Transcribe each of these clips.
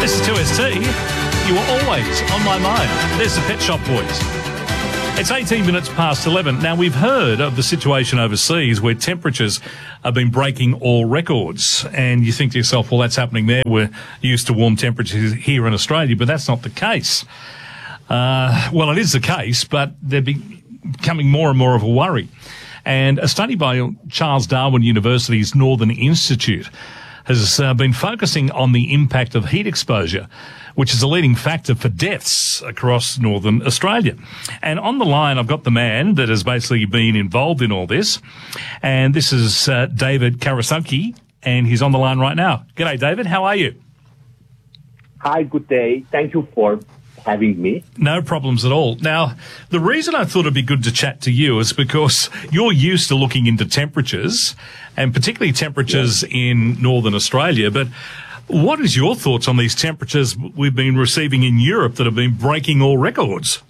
This is 2ST. You were always on my mind. There's the Pet Shop Boys. It's 18 minutes past 11. Now, we've heard of the situation overseas where temperatures have been breaking all records. And you think to yourself, well, that's happening there. We're used to warm temperatures here in Australia, but that's not the case. Well, it is the case, but they're becoming more and more of a worry. And a study by Charles Darwin University's Northern Institute has been focusing on the impact of heat exposure, which is a leading factor for deaths across northern Australia. And on the line, I've got the man that has basically been involved in all this. And this is David Karasaki, and he's on the line right now. G'day, David. How are you? Hi, good day. Thank you for having me. No problems at all. Now, the reason I thought it'd be good to chat to you is because you're used to looking into temperatures, and particularly temperatures in northern Australia. But what is your thoughts on these temperatures we've been receiving in Europe that have been breaking all records?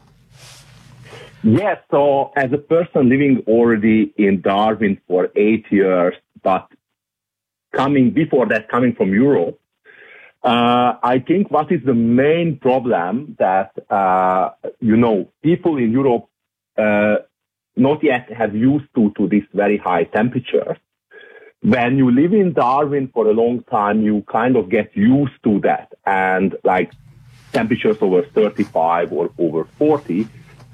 Yes, so as a person living already in Darwin for 8 years, but coming from Europe, I think what is the main problem that, people in Europe not yet have used to this very high temperature. When you live in Darwin for a long time, you kind of get used to that. And like temperatures over 35 or over 40.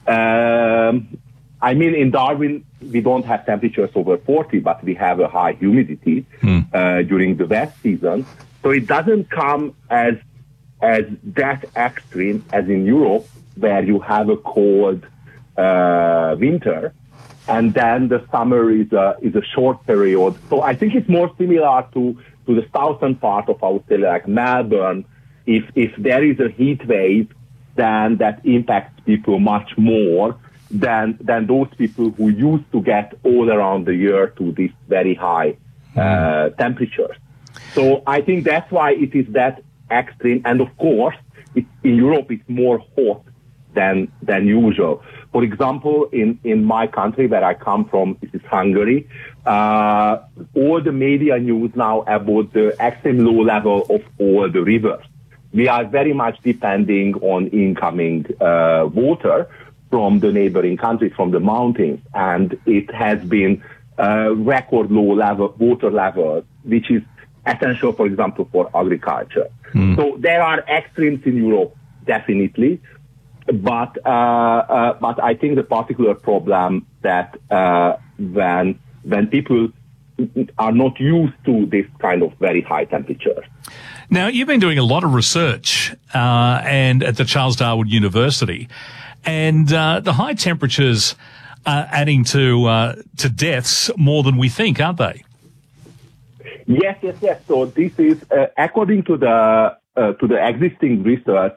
In Darwin, we don't have temperatures over 40, but we have a high humidity during the wet season. So it doesn't come as that extreme as in Europe, where you have a cold winter, and then the summer is a short period. So I think it's more similar to the southern part of Australia, like Melbourne. If there is a heat wave, then that impacts people much more than those people who used to get all around the year to this very high temperatures. So I think that's why it is that extreme. And of course, in Europe, it's more hot than usual. For example, in my country where I come from, this is Hungary, all the media news now about the extreme low level of all the rivers. We are very much depending on incoming water from the neighboring countries, from the mountains. And it has been record low water levels, which is essential, for example, for agriculture. So there are extremes in Europe, definitely. But I think the particular problem that when people are not used to this kind of very high temperatures. Now, you've been doing a lot of research and at the Charles Darwin University, and the high temperatures are adding to deaths more than we think, aren't they? Yes. So this is according to the existing research.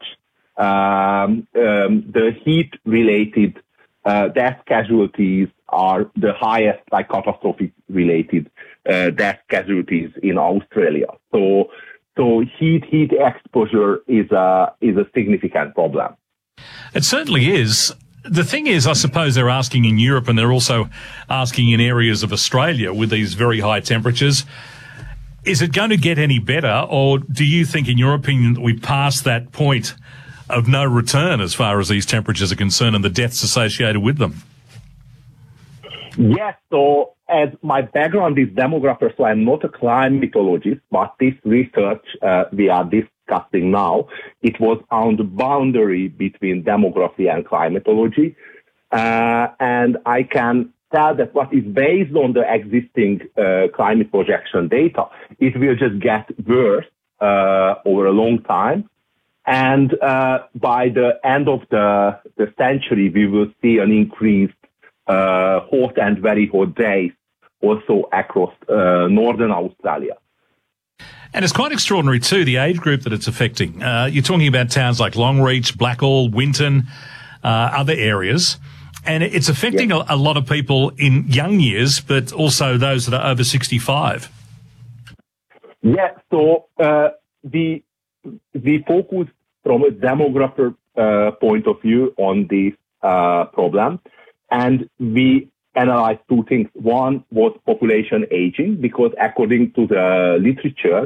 The heat-related death casualties are the highest, like catastrophic-related death casualties in Australia. So heat exposure is a significant problem. It certainly is. The thing is, I suppose they're asking in Europe, and they're also asking in areas of Australia with these very high temperatures. Is it going to get any better, or do you think, in your opinion, that we've passed that point of no return as far as these temperatures are concerned and the deaths associated with them? Yes, so as my background is demographer, so I'm not a climatologist, but this research we are discussing now, it was on the boundary between demography and climatology. And I can tell that what is based on the existing climate projection data, it will just get worse over a long time. And by the end of the century, we will see an increased hot and very hot days also across northern Australia. And it's quite extraordinary too, the age group that it's affecting. You're talking about towns like Longreach, Blackall, Winton, other areas. And it's affecting a lot of people in young years, but also those that are over 65. Yeah, so we focus from a demographer point of view on this problem. And we analyzed two things. One was population aging, because according to the literature,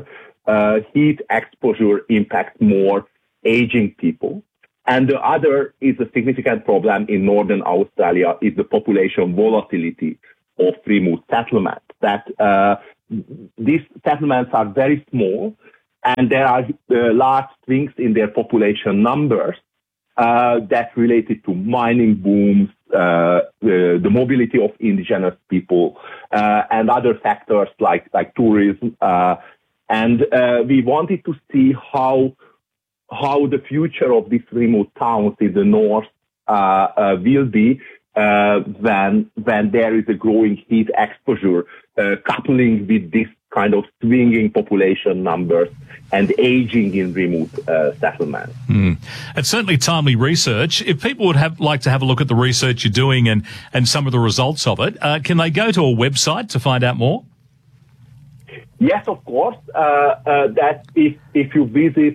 heat exposure impacts more aging people. And the other is a significant problem in northern Australia is the population volatility of remote settlements. That these settlements are very small, and there are large swings in their population numbers that related to mining booms, the mobility of indigenous people, and other factors like tourism. And we wanted to see how the future of these remote towns in the north will be when there is a growing heat exposure, coupling with this kind of swinging population numbers and aging in remote settlements. It's certainly timely research. If people would like to have a look at the research you're doing and some of the results of it, can they go to a website to find out more? Yes, of course. That if you visit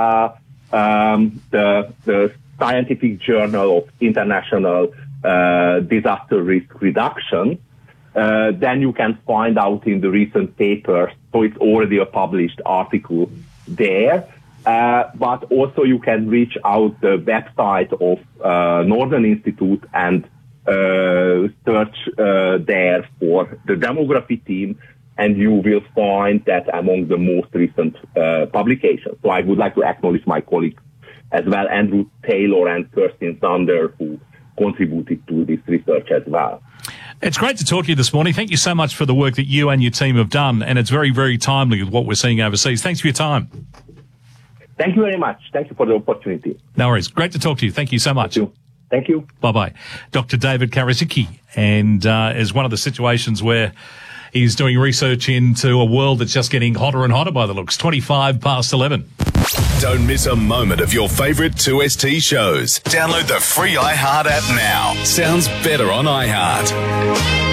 the Scientific Journal of International Disaster Risk Reduction, then you can find out in the recent papers. So it's already a published article there. But also you can reach out the website of Northern Institute and search there for the demography team, and you will find that among the most recent publications. So I would like to acknowledge my colleagues as well, Andrew Taylor and Kirsten Sander, who contributed to this research as well. It's great to talk to you this morning. Thank you so much for the work that you and your team have done, and it's very, very timely with what we're seeing overseas. Thanks for your time. Thank you very much. Thank you for the opportunity. No worries. Great to talk to you. Thank you so much. Thank you. Bye-bye. Dr. David Karaszewski, and is one of the situations where he's doing research into a world that's just getting hotter and hotter by the looks. 11:25. Don't miss a moment of your favourite 2ST shows. Download the free iHeart app now. Sounds better on iHeart.